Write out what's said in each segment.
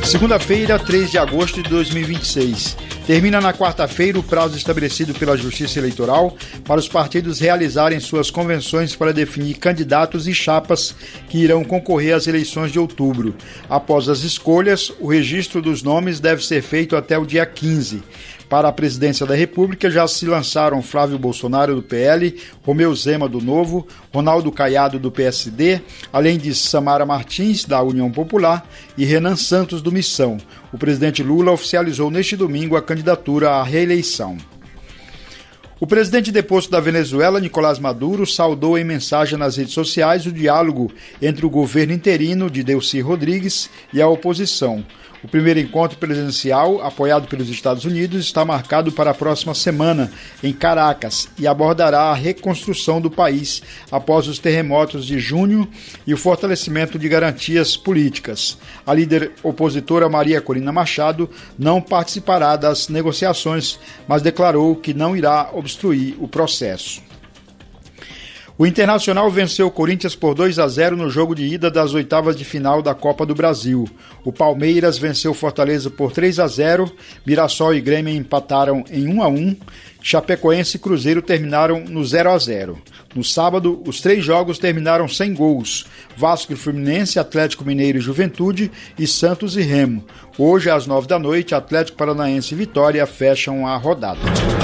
Segunda-feira, 3 de agosto de 2026. Termina na quarta-feira o prazo estabelecido pela Justiça Eleitoral para os partidos realizarem suas convenções para definir candidatos e chapas que irão concorrer às eleições de outubro. Após as escolhas, o registro dos nomes deve ser feito até o dia 15. Para a presidência da República já se lançaram Flávio Bolsonaro do PL, Romeu Zema do Novo, Ronaldo Caiado do PSD, além de Samara Martins da União Popular e Renan Santos do Missão. O presidente Lula oficializou neste domingo a candidatura à reeleição. O presidente deposto da Venezuela, Nicolás Maduro, saudou em mensagem nas redes sociais o diálogo entre o governo interino de Delcy Rodrigues e a oposição. O primeiro encontro presidencial, apoiado pelos Estados Unidos, está marcado para a próxima semana, em Caracas, e abordará a reconstrução do país após os terremotos de junho e o fortalecimento de garantias políticas. A líder opositora Maria Corina Machado não participará das negociações, mas declarou que não irá obstruir o processo. O Internacional venceu o Corinthians por 2-0 no jogo de ida das oitavas de final da Copa do Brasil. O Palmeiras venceu o Fortaleza por 3-0, Mirassol e Grêmio empataram em 1-1, Chapecoense e Cruzeiro terminaram no 0-0. No sábado, os 3 jogos terminaram sem gols: Vasco e Fluminense, Atlético Mineiro e Juventude e Santos e Remo. Hoje, às 9 da noite, Atlético Paranaense e Vitória fecham a rodada.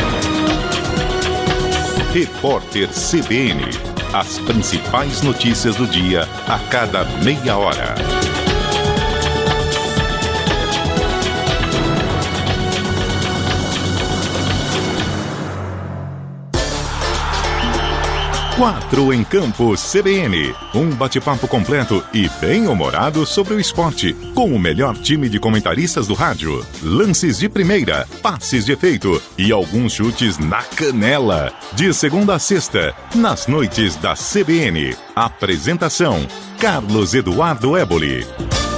Repórter CBN. As principais notícias do dia a cada meia hora. Quatro em Campo CBN. Um bate-papo completo e bem-humorado sobre o esporte, com o melhor time de comentaristas do rádio. Lances de primeira, passes de efeito e alguns chutes na canela. De segunda a sexta, nas noites da CBN. Apresentação: Carlos Eduardo Éboli.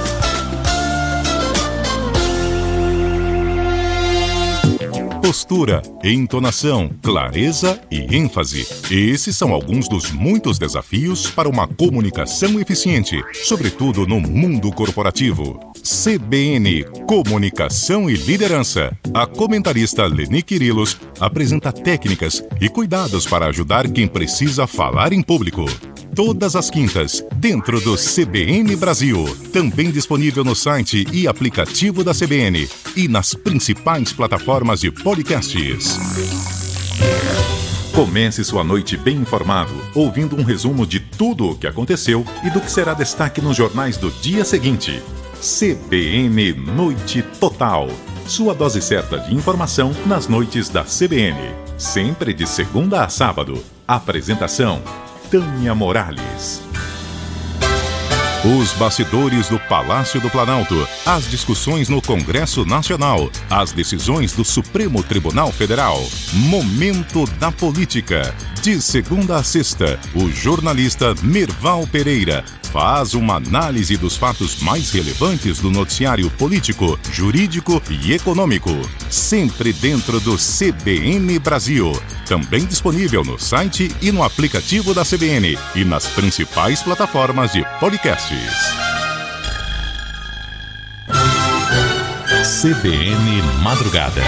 Postura, entonação, clareza e ênfase. Esses são alguns dos muitos desafios para uma comunicação eficiente, sobretudo no mundo corporativo. CBN, Comunicação e Liderança. A comentarista Leni Quirilos apresenta técnicas e cuidados para ajudar quem precisa falar em público. Todas as quintas, dentro do CBN Brasil. Também disponível no site e aplicativo da CBN e nas principais plataformas de podcasts. Comece sua noite bem informado, ouvindo um resumo de tudo o que aconteceu e do que será destaque nos jornais do dia seguinte. CBN Noite Total. Sua dose certa de informação nas noites da CBN. Sempre de segunda a sábado. Apresentação: Tânia Morales. Os bastidores do Palácio do Planalto, as discussões no Congresso Nacional, as decisões do Supremo Tribunal Federal. Momento da Política. De segunda a sexta, o jornalista Merval Pereira faz uma análise dos fatos mais relevantes do noticiário político, jurídico e econômico. Sempre dentro do CBN Brasil. Também disponível no site e no aplicativo da CBN e nas principais plataformas de podcasts. CBN Madrugada.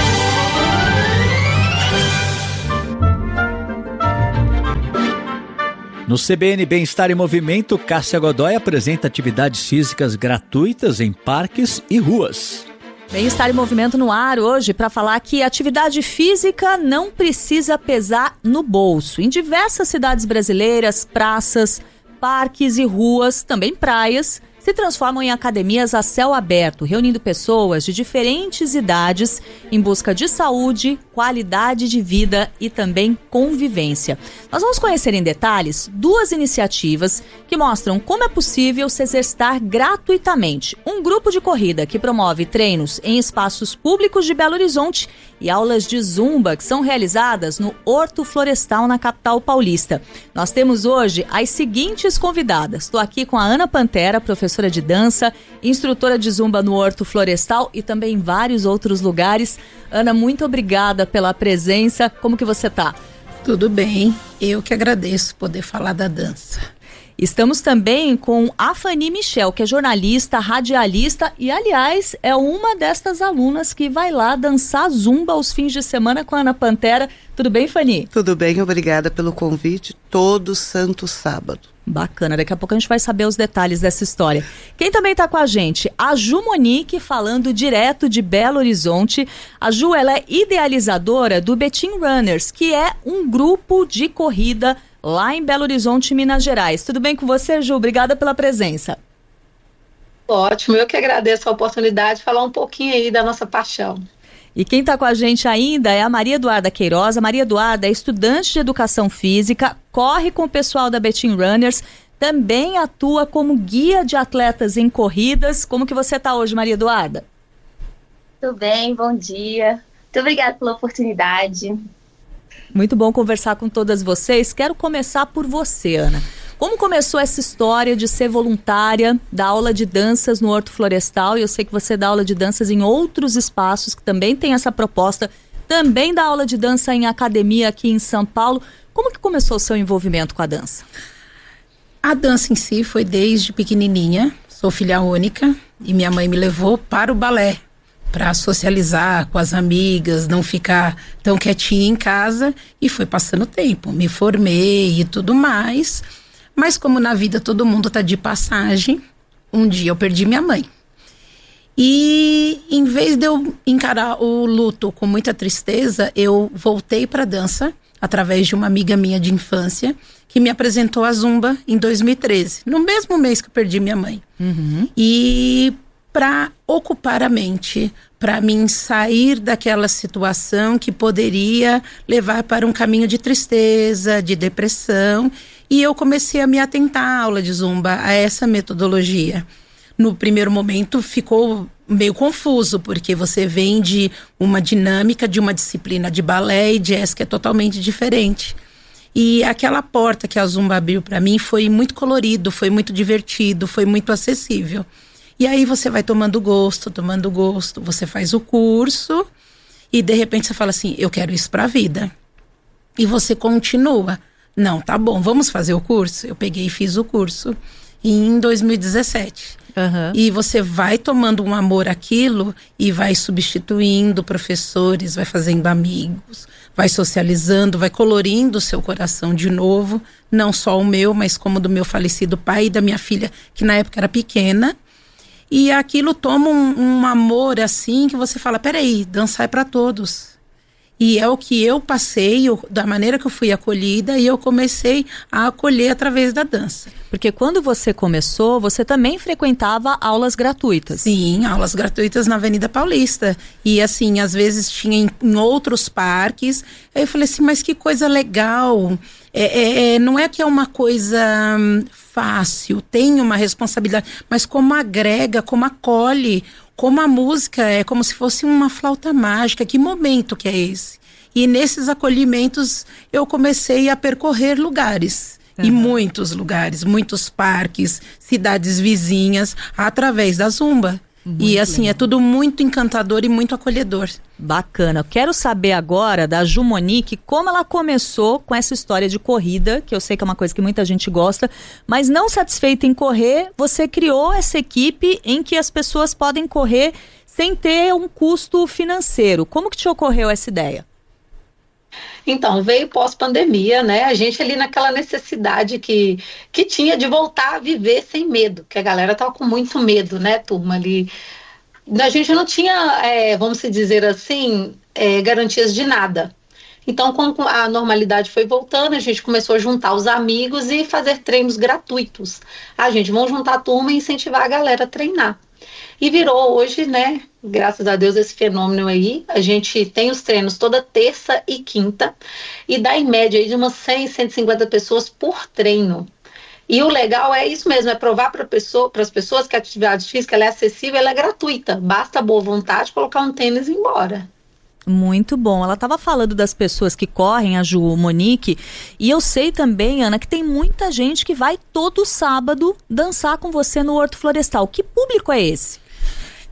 No CBN Bem-Estar em Movimento, Cássia Godoy apresenta atividades físicas gratuitas em parques e ruas. Bem-Estar em Movimento no ar hoje para falar que atividade física não precisa pesar no bolso. Em diversas cidades brasileiras, praças, parques e ruas, também praias, se transformam em academias a céu aberto, reunindo pessoas de diferentes idades em busca de saúde, qualidade de vida e também convivência. Nós vamos conhecer em detalhes 2 iniciativas que mostram como é possível se exercitar gratuitamente. Um grupo de corrida que promove treinos em espaços públicos de Belo Horizonte e aulas de zumba que são realizadas no Horto Florestal, na capital paulista. Nós temos hoje as seguintes convidadas. Estou aqui com a Ana Pantera, professora de dança, instrutora de zumba no Horto Florestal e também em vários outros lugares. Ana, muito obrigada pela presença. Como que você está? Tudo bem, eu que agradeço poder falar da dança. Estamos também com a Fanny Michel, que é jornalista, radialista e, aliás, é uma destas alunas que vai lá dançar zumba aos fins de semana com a Ana Pantera. Tudo bem, Fanny? Tudo bem, obrigada pelo convite. Todo santo sábado. Bacana, daqui a pouco a gente vai saber os detalhes dessa história. Quem também está com a gente? A Ju Monique, falando direto de Belo Horizonte. A Ju, ela é idealizadora do Betim Runners, que é um grupo de corrida lá em Belo Horizonte, Minas Gerais. Tudo bem com você, Ju? Obrigada pela presença. Ótimo, eu que agradeço a oportunidade de falar um pouquinho aí da nossa paixão. E quem está com a gente ainda é a Maria Eduarda Queiroz. A Maria Eduarda é estudante de educação física, corre com o pessoal da Betim Runners, também atua como guia de atletas em corridas. Como que você está hoje, Maria Eduarda? Tudo bem, bom dia. Muito obrigada pela oportunidade. Muito bom conversar com todas vocês. Quero começar por você, Ana. Como começou essa história de ser voluntária da aula de danças no Horto Florestal? E eu sei que você dá aula de danças em outros espaços que também tem essa proposta. Também dá aula de dança em academia aqui em São Paulo. Como que começou o seu envolvimento com a dança? A dança em si foi desde pequenininha. Sou filha única e minha mãe me levou para o balé, para socializar com as amigas, não ficar tão quietinha em casa. E foi passando o tempo, me formei e tudo mais. Mas como na vida todo mundo tá de passagem, um dia eu perdi minha mãe. E em vez de eu encarar o luto com muita tristeza, eu voltei para a dança através de uma amiga minha de infância que me apresentou a zumba em 2013, no mesmo mês que eu perdi minha mãe. E para ocupar a mente, para mim sair daquela situação que poderia levar para um caminho de tristeza, de depressão. E eu comecei a me atentar à aula de zumba, a essa metodologia. No primeiro momento ficou meio confuso, porque você vem de uma dinâmica, de uma disciplina de balé e jazz que é totalmente diferente. E aquela porta que a zumba abriu para mim foi muito colorido, foi muito divertido, foi muito acessível. E aí você vai tomando gosto, você faz o curso e de repente você fala assim, eu quero isso para a vida. E você continua. Não, tá bom, vamos fazer o curso? Eu peguei e fiz o curso em 2017. E você vai tomando um amor àquilo e vai substituindo professores, vai fazendo amigos, vai socializando, vai colorindo o seu coração de novo. Não só o meu, mas como do meu falecido pai e da minha filha, que na época era pequena. E aquilo toma um amor assim que você fala, peraí, dançar é para todos. E é o que eu passei, da maneira que eu fui acolhida, e eu comecei a acolher através da dança. Porque quando você começou, você também frequentava aulas gratuitas. Sim, aulas gratuitas na Avenida Paulista. E assim, às vezes tinha em outros parques. Aí eu falei assim, mas que coisa legal. Não é que é uma coisa fácil, tem uma responsabilidade, mas como agrega, como acolhe, como a música é como se fosse uma flauta mágica, que momento que é esse? E nesses acolhimentos eu comecei a percorrer lugares, e muitos lugares, muitos parques, cidades vizinhas, através da zumba. E assim, é tudo muito encantador e muito acolhedor. Bacana. Quero saber agora da Ju Monique como ela começou com essa história de corrida, que eu sei que é uma coisa que muita gente gosta, mas não satisfeita em correr, você criou essa equipe em que as pessoas podem correr sem ter um custo financeiro. Como que te ocorreu essa ideia? Então, veio pós-pandemia, né? A gente ali naquela necessidade que tinha de voltar a viver sem medo, que a galera tava com muito medo, né, turma, ali. A gente não tinha, vamos dizer assim, garantias de nada. Então, como a normalidade foi voltando, a gente começou a juntar os amigos e fazer treinos gratuitos. Gente, vamos juntar a turma e incentivar a galera a treinar. E virou hoje, né, graças a Deus, esse fenômeno aí. A gente tem os treinos toda terça e quinta e dá em média aí de umas 100, 150 pessoas por treino. E o legal é isso mesmo, é provar para as pessoas que a atividade física ela é acessível, ela é gratuita. Basta boa vontade, colocar um tênis e ir embora. Muito bom. Ela estava falando das pessoas que correm, a Ju Monique, e eu sei também, Ana, que tem muita gente que vai todo sábado dançar com você no Horto Florestal. Que público é esse?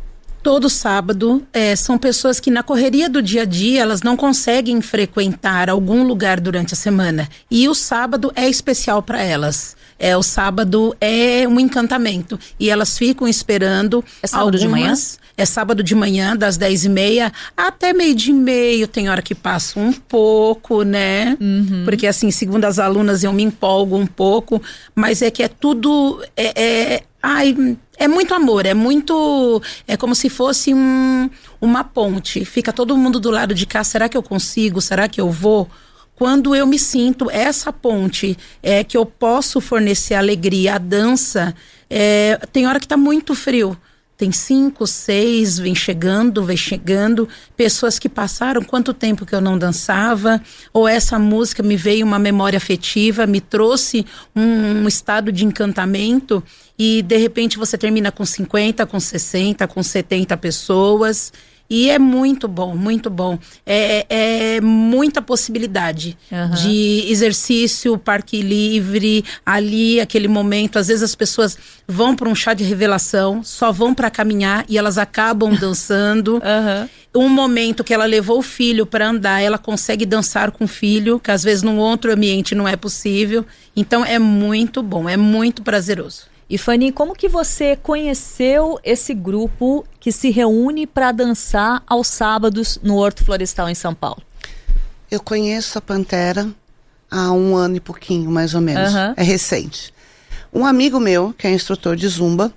Todo sábado. São pessoas que na correria do dia a dia, elas não conseguem frequentar algum lugar durante a semana. E o sábado é especial para elas. O sábado é um encantamento. E elas ficam esperando. É sábado de manhã? É sábado de manhã, das 10h30 até 12h30. Tem hora que passa um pouco, né? Uhum. Porque assim, segundo as alunas, eu me empolgo um pouco. Mas é que é tudo... É muito amor, é como se fosse uma ponte. Fica todo mundo do lado de cá, será que eu consigo? Será que eu vou? Quando eu me sinto essa ponte, que eu posso fornecer alegria, a dança, tem hora que tá muito frio. Tem 5, 6, vem chegando, pessoas que passaram quanto tempo que eu não dançava, ou essa música me veio uma memória afetiva, me trouxe um estado de encantamento, e de repente você termina com 50, com 60, com 70 pessoas, e é muito bom, muito bom. É muita possibilidade de exercício, parque livre, ali, aquele momento. Às vezes as pessoas vão para um chá de revelação, só vão para caminhar e elas acabam dançando. Um momento que ela levou o filho para andar, ela consegue dançar com o filho, que às vezes num outro ambiente não é possível. Então é muito bom, é muito prazeroso. E Fanny, como que você conheceu esse grupo que se reúne para dançar aos sábados no Horto Florestal em São Paulo? Eu conheço a Pantera há 1 ano e pouquinho, mais ou menos. É recente. Um amigo meu, que é instrutor de Zumba,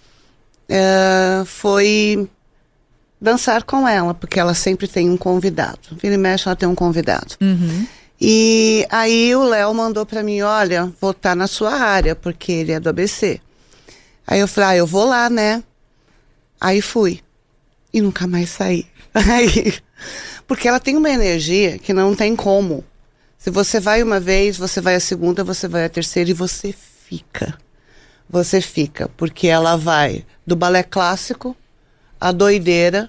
foi dançar com ela, porque ela sempre tem um convidado. Vira e mexe, ela tem um convidado. E aí o Léo mandou pra mim, olha, vou estar na sua área, porque ele é do ABC. Aí eu falei, eu vou lá, né? Aí fui. E nunca mais saí. Porque ela tem uma energia que não tem como. Se você vai uma vez, você vai a segunda, você vai a terceira e você fica. Você fica, porque ela vai do balé clássico à doideira,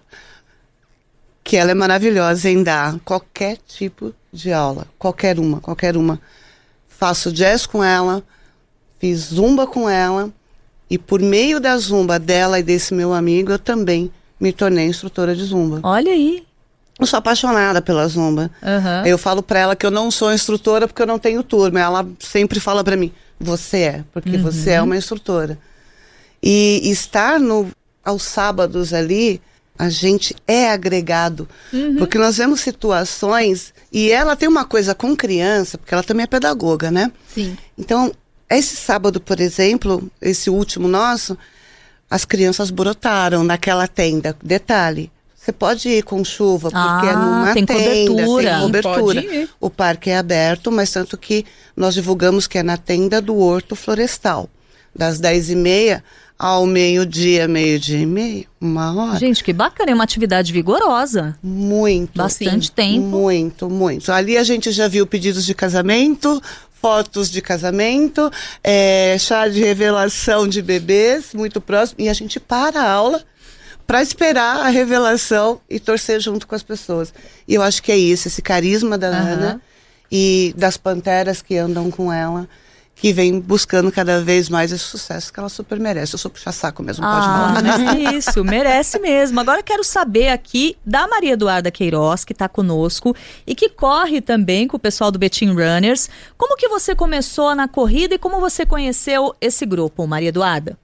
que ela é maravilhosa em dar qualquer tipo de aula, qualquer uma. Faço jazz com ela, fiz zumba com ela, e por meio da zumba dela e desse meu amigo, eu também me tornei instrutora de zumba. Olha aí. Eu sou apaixonada pela zumba. Eu falo pra ela que eu não sou instrutora porque eu não tenho turma. Ela sempre fala pra mim, você é, porque você é uma instrutora. E estar aos sábados ali, a gente é agregado, porque nós vemos situações, e ela tem uma coisa com criança, porque ela também é pedagoga, né? Sim. Então, esse sábado, por exemplo, esse último nosso, as crianças brotaram naquela tenda. Detalhe, você pode ir com chuva, porque é numa tem tenda, cobertura. tem cobertura. Pode ir. O parque é aberto, mas tanto que nós divulgamos que é na tenda do Horto Florestal, das 10h30 ao meio-dia e meio, 1 hora. Gente, que bacana, é uma atividade vigorosa. Muito. Bastante tempo. Muito. Ali a gente já viu pedidos de casamento, fotos de casamento, chá de revelação de bebês, muito próximo, e a gente para a aula para esperar a revelação e torcer junto com as pessoas. E eu acho que é isso, esse carisma da Ana e das panteras que andam com ela, que vem buscando cada vez mais esse sucesso que ela super merece. Eu sou puxa-saco mesmo, pode falar. Mas isso, merece mesmo. Agora eu quero saber aqui da Maria Eduarda Queiroz, que está conosco e que corre também com o pessoal do Betim Runners. Como que você começou na corrida e como você conheceu esse grupo, Maria Eduarda?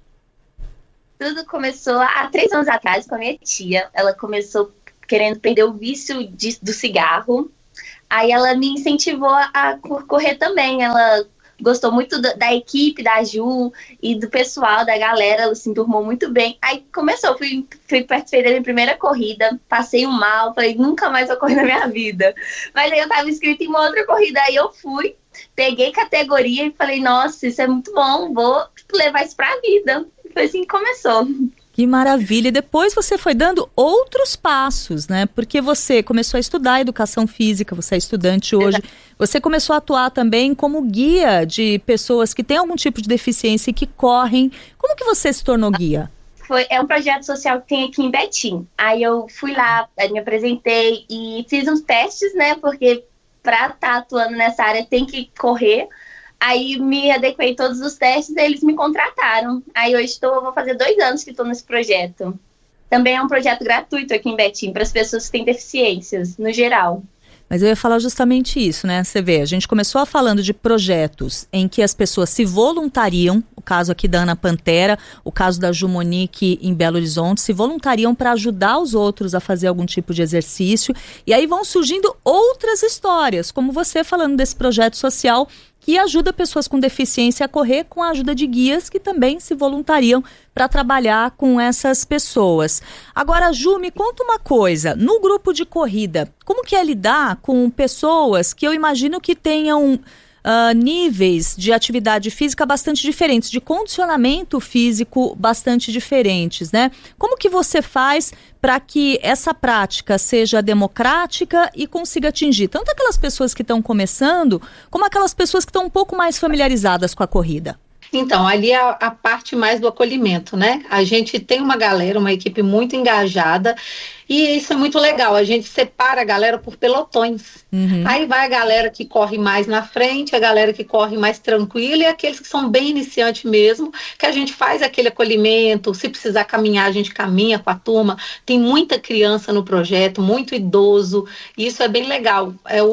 Tudo começou há 3 anos atrás com a minha tia. Ela começou querendo perder o vício do cigarro. Aí ela me incentivou a correr também. Ela gostou muito da equipe, da Ju e do pessoal, da galera. Ela se enturmou muito bem. Aí começou, fui participei da minha primeira corrida, passei um mal, falei, nunca mais vou correr na minha vida. Mas aí eu tava inscrita em uma outra corrida, aí eu fui, peguei categoria e falei, nossa, isso é muito bom, vou levar isso pra vida. E foi assim que começou. Que maravilha! E depois você foi dando outros passos, né? Porque você começou a estudar educação física, você é estudante hoje. Você começou a atuar também como guia de pessoas que têm algum tipo de deficiência e que correm. Como que você se tornou guia? É um projeto social que tem aqui em Betim. Aí eu fui lá, me apresentei e fiz uns testes, né? Porque para estar atuando nessa área tem que correr. Aí me adequei todos os testes e eles me contrataram. Aí hoje vou fazer 2 anos que estou nesse projeto. Também é um projeto gratuito aqui em Betim para as pessoas que têm deficiências, no geral. Mas eu ia falar justamente isso, né? Você vê, a gente começou falando de projetos em que as pessoas se voluntariam, o caso aqui da Ana Pantera, o caso da Ju Monique em Belo Horizonte, se voluntariam para ajudar os outros a fazer algum tipo de exercício. E aí vão surgindo outras histórias, como você falando desse projeto social que ajuda pessoas com deficiência a correr com a ajuda de guias que também se voluntariam para trabalhar com essas pessoas. Agora, Ju, me conta uma coisa, no grupo de corrida, como que é lidar com pessoas que eu imagino que tenham níveis de atividade física bastante diferentes, de condicionamento físico bastante diferentes, né? Como que você faz para que essa prática seja democrática e consiga atingir tanto aquelas pessoas que estão começando, como aquelas pessoas que estão um pouco mais familiarizadas com a corrida? Então, ali é a parte mais do acolhimento, né? A gente tem uma galera, uma equipe muito engajada e isso é muito legal. A gente separa a galera por pelotões. Aí vai a galera que corre mais na frente, a galera que corre mais tranquila e aqueles que são bem iniciantes mesmo, que a gente faz aquele acolhimento. Se precisar caminhar, a gente caminha com a turma. Tem muita criança no projeto, muito idoso, e isso é bem legal.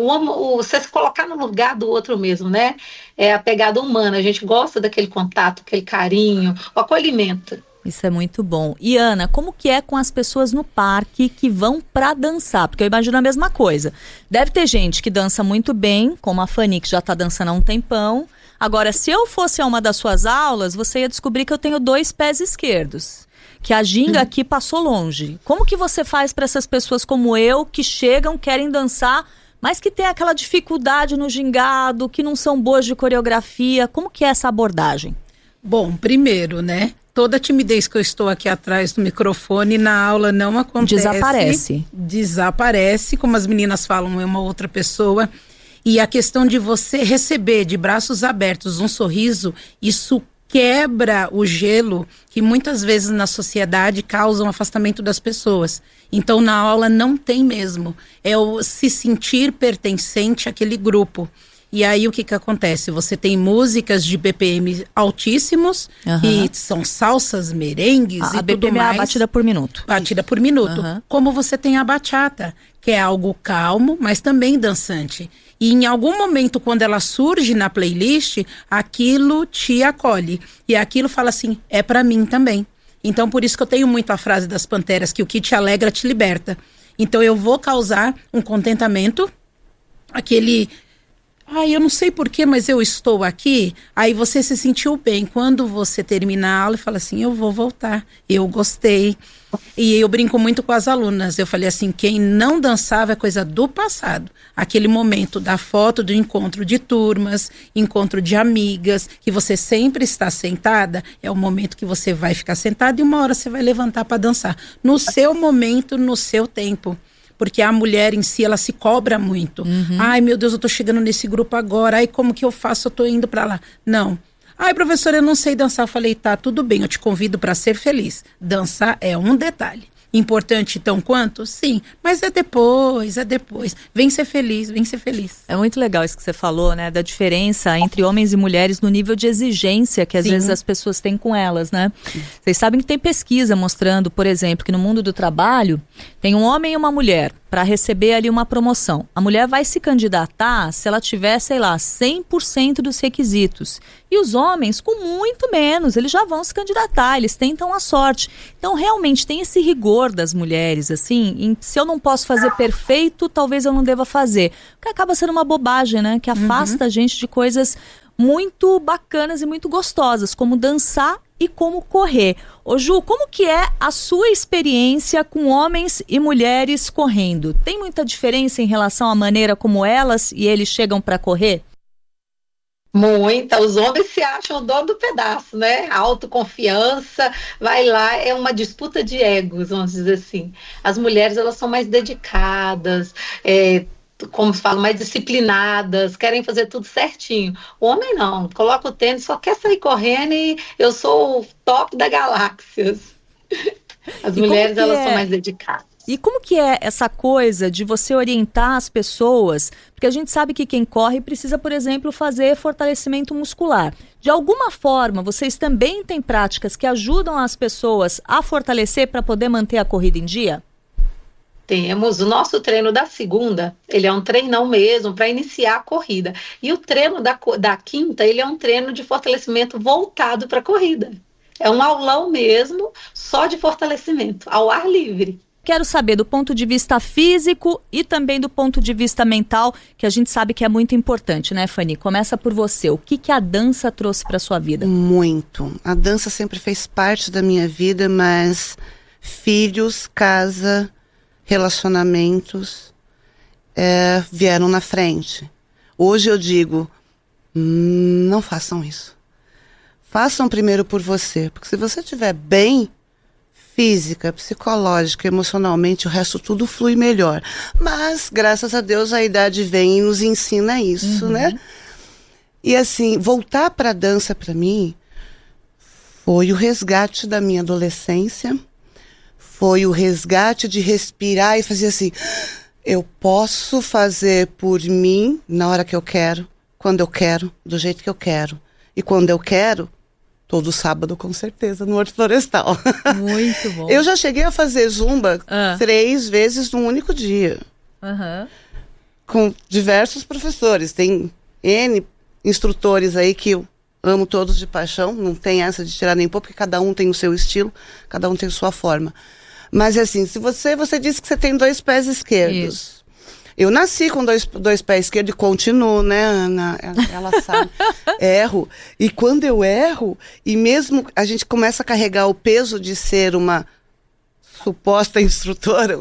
Você se colocar no lugar do outro mesmo, né? É a pegada humana, a gente gosta daquele contato, aquele carinho, o acolhimento. Isso é muito bom. E Ana, como que é com as pessoas no parque que vão para dançar? Porque eu imagino a mesma coisa. Deve ter gente que dança muito bem, como a Fanny, que já está dançando há um tempão. Agora, se eu fosse a uma das suas aulas, você ia descobrir que eu tenho 2 pés esquerdos. Que a ginga aqui passou longe. Como que você faz para essas pessoas como eu, que chegam, querem dançar, mas que tem aquela dificuldade no gingado, que não são boas de coreografia? Como que é essa abordagem? Bom, primeiro, né? Toda a timidez que eu estou aqui atrás do microfone na aula não acontece. Desaparece, como as meninas falam, é uma outra pessoa. E a questão de você receber de braços abertos um sorriso, isso quebra o gelo que muitas vezes na sociedade causa um afastamento das pessoas. Então na aula não tem mesmo, é o se sentir pertencente àquele grupo. E aí o que acontece? Você tem músicas de BPM altíssimos, que são salsas, merengues e tudo mais. A BPM é a batida por minuto. Batida por minuto. Como você tem a bachata, que é algo calmo, mas também dançante. E em algum momento, quando ela surge na playlist, aquilo te acolhe. E aquilo fala assim, é pra mim também. Então, por isso que eu tenho muito a frase das Panteras, que o que te alegra te liberta. Então, eu vou causar um contentamento, aquele... eu não sei porquê, mas eu estou aqui. Aí você se sentiu bem. Quando você termina a aula e fala assim, eu vou voltar, eu gostei. E eu brinco muito com as alunas. Eu falei assim, quem não dançava é coisa do passado. Aquele momento da foto, do encontro de turmas, encontro de amigas, que você sempre está sentada, é o momento que você vai ficar sentada e uma hora você vai levantar para dançar. No seu momento, no seu tempo. Porque a mulher em si, ela se cobra muito. Ai, meu Deus, eu tô chegando nesse grupo agora. Ai, como que eu faço? Eu tô indo pra lá. Não. Ai, professora, eu não sei dançar. Eu falei, tá, tudo bem, eu te convido pra ser feliz. Dançar é um detalhe. Importante tão quanto? Sim, mas é depois. Vem ser feliz, vem ser feliz. É muito legal isso que você falou, né? Da diferença entre homens e mulheres no nível de exigência que às vezes as pessoas têm com elas, né? Vocês sabem que tem pesquisa mostrando, por exemplo, que no mundo do trabalho tem um homem e uma mulher para receber ali uma promoção. A mulher vai se candidatar se ela tiver, 100% dos requisitos. E os homens, com muito menos, eles já vão se candidatar, eles tentam a sorte. Então, realmente, tem esse rigor das mulheres, assim, se eu não posso fazer perfeito, talvez eu não deva fazer. Que acaba sendo uma bobagem, né? Que afasta a gente de coisas muito bacanas e muito gostosas, como dançar e como correr. Ô Ju, como que é a sua experiência com homens e mulheres correndo? Tem muita diferença em relação à maneira como elas e eles chegam para correr? Muita, os homens se acham o dono do pedaço, né? A autoconfiança, vai lá, é uma disputa de egos, vamos dizer assim. As mulheres, elas são mais dedicadas, como se fala, mais disciplinadas, querem fazer tudo certinho. O homem não, coloca o tênis, só quer sair correndo e eu sou o top da galáxia. As mulheres, elas são mais dedicadas. E como que é essa coisa de você orientar as pessoas? Porque a gente sabe que quem corre precisa, por exemplo, fazer fortalecimento muscular. De alguma forma, vocês também têm práticas que ajudam as pessoas a fortalecer para poder manter a corrida em dia? Temos o nosso treino da segunda, ele é um treinão mesmo para iniciar a corrida. E o treino da quinta, ele é um treino de fortalecimento voltado para a corrida. É um aulão mesmo, só de fortalecimento, ao ar livre. Quero saber do ponto de vista físico e também do ponto de vista mental, que a gente sabe que é muito importante, né, Fanny? Começa por você. O que a dança trouxe para sua vida? Muito. A dança sempre fez parte da minha vida, mas filhos, casa, relacionamentos vieram na frente. Hoje eu digo, não façam isso. Façam primeiro por você, porque se você estiver bem, física, psicológica, emocionalmente, o resto tudo flui melhor. Mas, graças a Deus, a idade vem e nos ensina isso, né? E assim, voltar para a dança para mim foi o resgate da minha adolescência, foi o resgate de respirar e fazer assim, eu posso fazer por mim na hora que eu quero, quando eu quero, do jeito que eu quero. E quando eu quero, todo sábado, com certeza, no Horto Florestal. Muito bom. Eu já cheguei a fazer zumba 3 vezes num único dia. Com diversos professores. Tem N instrutores aí que eu amo todos de paixão. Não tem essa de tirar nem pôr, porque cada um tem o seu estilo, cada um tem a sua forma. Mas assim, se você disse que você tem 2 pés esquerdos. Isso. Eu nasci com dois pés esquerdos e continuo, né, Ana? Ela sabe. Erro. E quando eu erro, e mesmo a gente começa a carregar o peso de ser uma suposta instrutora,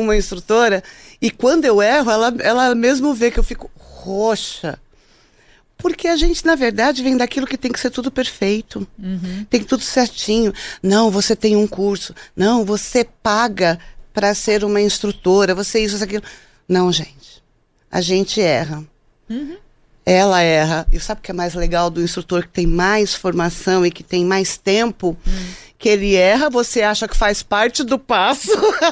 e quando eu erro, ela mesmo vê que eu fico roxa. Porque a gente, na verdade, vem daquilo que tem que ser tudo perfeito. Tem tudo certinho. Não, você tem um curso. Não, você paga para ser uma instrutora. Você isso, aquilo. Não, gente. A gente erra. Ela erra. E sabe o que é mais legal do instrutor que tem mais formação e que tem mais tempo? Que ele erra, você acha que faz parte do passo.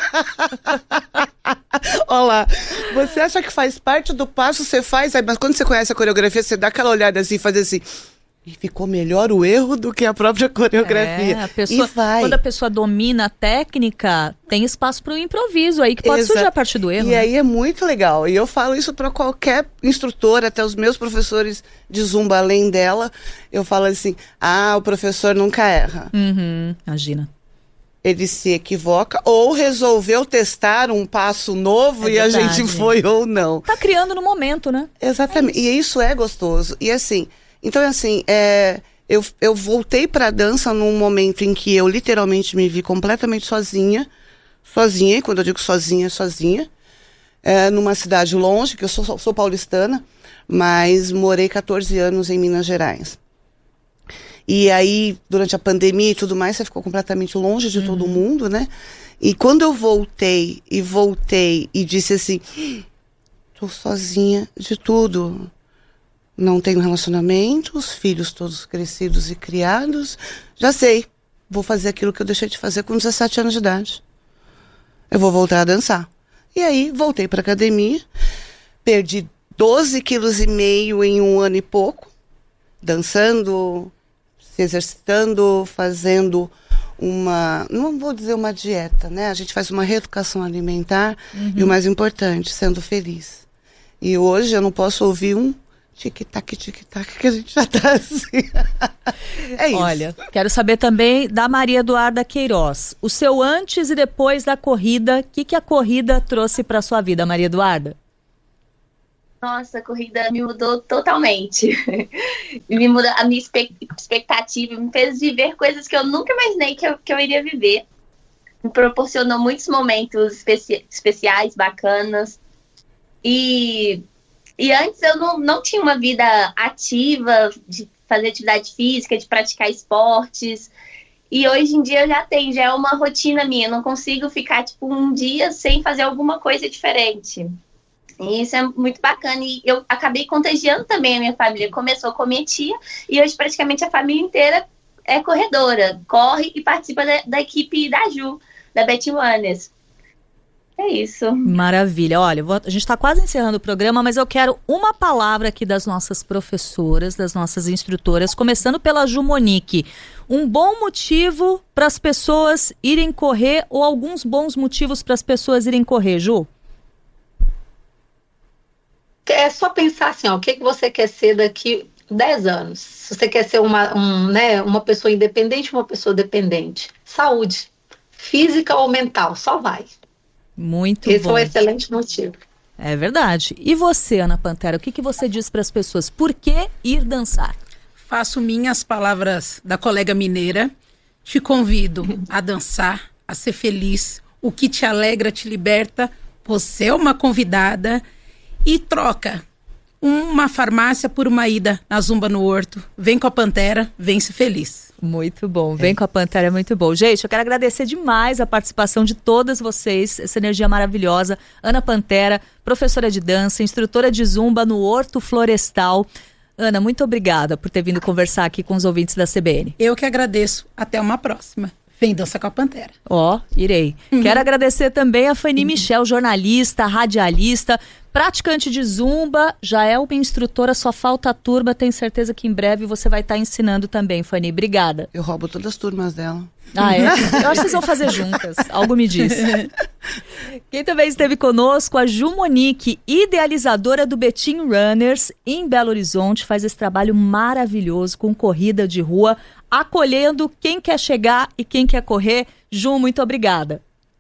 Olha lá. Você acha que faz parte do passo, você faz, mas quando você conhece a coreografia, você dá aquela olhada assim, faz assim... E ficou melhor o erro do que a própria coreografia. Quando a pessoa domina a técnica, tem espaço para o improviso aí, que pode surgir a partir do erro. E aí é muito legal. E eu falo isso para qualquer instrutor, até os meus professores de zumba, além dela. Eu falo assim, o professor nunca erra. Imagina. Ele se equivoca ou resolveu testar um passo novo e a gente foi ou não. Tá criando no momento, né? Exatamente. E isso é gostoso. E assim... Então, assim, eu voltei para a dança num momento em que eu literalmente me vi completamente sozinha, e quando eu digo sozinha, numa cidade longe, que eu sou paulistana, mas morei 14 anos em Minas Gerais. E aí, durante a pandemia e tudo mais, você ficou completamente longe de todo mundo, né? E quando eu voltei e disse assim, tô sozinha de tudo. Não tenho relacionamento, os filhos todos crescidos e criados. Já sei, vou fazer aquilo que eu deixei de fazer com 17 anos de idade. Eu vou voltar a dançar. E aí, voltei para academia, perdi 12,5 quilos em 1 ano e pouco, dançando, se exercitando, fazendo não vou dizer uma dieta, né? A gente faz uma reeducação alimentar e o mais importante, sendo feliz. E hoje eu não posso ouvir um tic-tac, que a gente já tá assim. É isso. Olha, quero saber também da Maria Eduarda Queiroz. O seu antes e depois da corrida, o que a corrida trouxe para sua vida, Maria Eduarda? Nossa, a corrida me mudou totalmente. Me mudou a minha expectativa, me fez viver coisas que eu nunca imaginei que eu iria viver. Me proporcionou muitos momentos especiais, bacanas. E antes eu não tinha uma vida ativa, de fazer atividade física, de praticar esportes. E hoje em dia eu já é uma rotina minha. Eu não consigo ficar, um dia sem fazer alguma coisa diferente. E isso é muito bacana. E eu acabei contagiando também a minha família. Começou com a minha tia e hoje praticamente a família inteira é corredora. Corre e participa da equipe da Ju, da Betty Runners. É isso. Maravilha. Olha, a gente está quase encerrando o programa, mas eu quero uma palavra aqui das nossas professoras, das nossas instrutoras, começando pela Ju Monique. Um bom motivo para as pessoas irem correr ou alguns bons motivos para as pessoas irem correr, Ju? É só pensar assim, ó, o que você quer ser daqui 10 anos? Se você quer ser uma pessoa independente, uma pessoa dependente. Saúde, física ou mental, só vai. Muito Esse bom. é um excelente motivo. É verdade. E você, Ana Pantera, o que você diz para as pessoas? Por que ir dançar? Faço minhas palavras da colega mineira. Te convido a dançar, a ser feliz. O que te alegra, te liberta. Você é uma convidada e troca uma farmácia por uma ida na Zumba no Horto. Vem com a Pantera, vem ser feliz. Muito bom, vem com a Pantera, é muito bom. Gente, eu quero agradecer demais a participação de todas vocês, essa energia maravilhosa. Ana Pantera, professora de dança, instrutora de Zumba no Horto Florestal. Ana, muito obrigada por ter vindo conversar aqui com os ouvintes da CBN. Eu que agradeço. Até uma próxima. Vem dançar com a Pantera. Irei. Quero agradecer também a Fanny Michel, jornalista, radialista, praticante de Zumba, já é uma instrutora, só falta a turma, tenho certeza que em breve você vai estar ensinando também, Fanny. Obrigada. Eu roubo todas as turmas dela. Ah, é? Eu acho que vocês vão fazer juntas, algo me diz. Quem também esteve conosco, a Ju Monique, idealizadora do Betim Runners em Belo Horizonte, faz esse trabalho maravilhoso com corrida de rua, acolhendo quem quer chegar e quem quer correr. Ju, muito obrigada.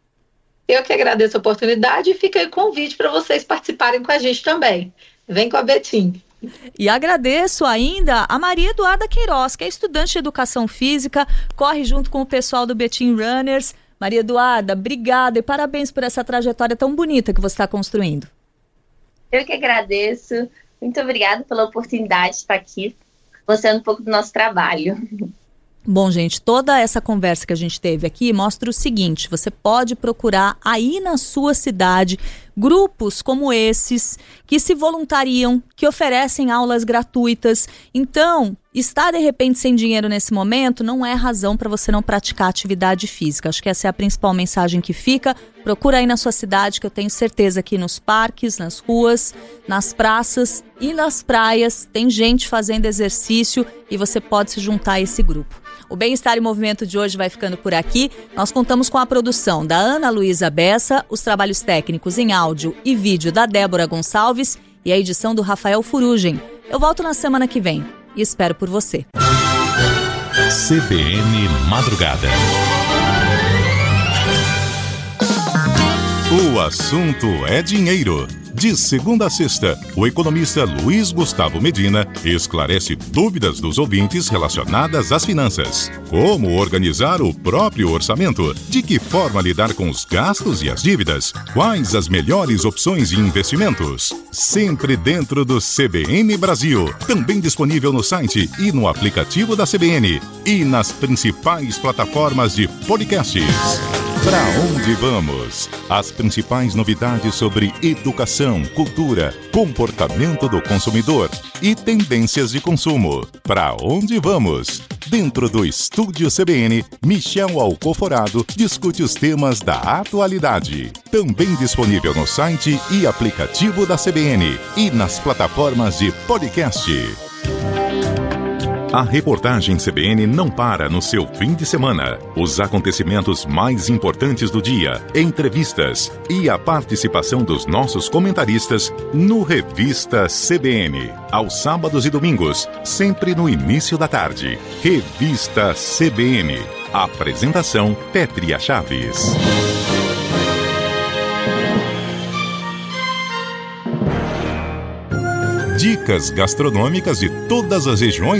Eu que agradeço a oportunidade e fica aí o convite para vocês participarem com a gente também. Vem com a Betim. E agradeço ainda a Maria Eduarda Queiroz, que é estudante de Educação Física, corre junto com o pessoal do Betim Runners. Maria Eduarda, obrigada e parabéns por essa trajetória tão bonita que você está construindo. Eu que agradeço. Muito obrigada pela oportunidade de estar aqui, mostrando um pouco do nosso trabalho. Bom, gente, toda essa conversa que a gente teve aqui mostra o seguinte: você pode procurar aí na sua cidade grupos como esses que se voluntariam, que oferecem aulas gratuitas. Então, estar de repente sem dinheiro nesse momento não é razão para você não praticar atividade física. Acho que essa é a principal mensagem que fica. Procura aí na sua cidade, que eu tenho certeza que nos parques, nas ruas, nas praças e nas praias tem gente fazendo exercício e você pode se juntar a esse grupo. O Bem-Estar em Movimento de hoje vai ficando por aqui. Nós contamos com a produção da Ana Luísa Bessa, os trabalhos técnicos em áudio e vídeo da Débora Gonçalves e a edição do Rafael Furugem. Eu volto na semana que vem e espero por você. CBN Madrugada. O assunto é dinheiro. De segunda a sexta, o economista Luiz Gustavo Medina esclarece dúvidas dos ouvintes relacionadas às finanças. Como organizar o próprio orçamento? De que forma lidar com os gastos e as dívidas? Quais as melhores opções de investimentos? Sempre dentro do CBN Brasil. Também disponível no site e no aplicativo da CBN. E nas principais plataformas de podcasts. Para onde vamos? As principais novidades sobre educação, cultura, comportamento do consumidor e tendências de consumo. Para onde vamos? Dentro do Estúdio CBN, Michel Alcoforado discute os temas da atualidade. Também disponível no site e aplicativo da CBN e nas plataformas de podcast. A reportagem CBN não para no seu fim de semana. Os acontecimentos mais importantes do dia, entrevistas e a participação dos nossos comentaristas no Revista CBN. Aos sábados e domingos, sempre no início da tarde. Revista CBN. Apresentação Pétria Chaves. Dicas gastronômicas de todas as regiões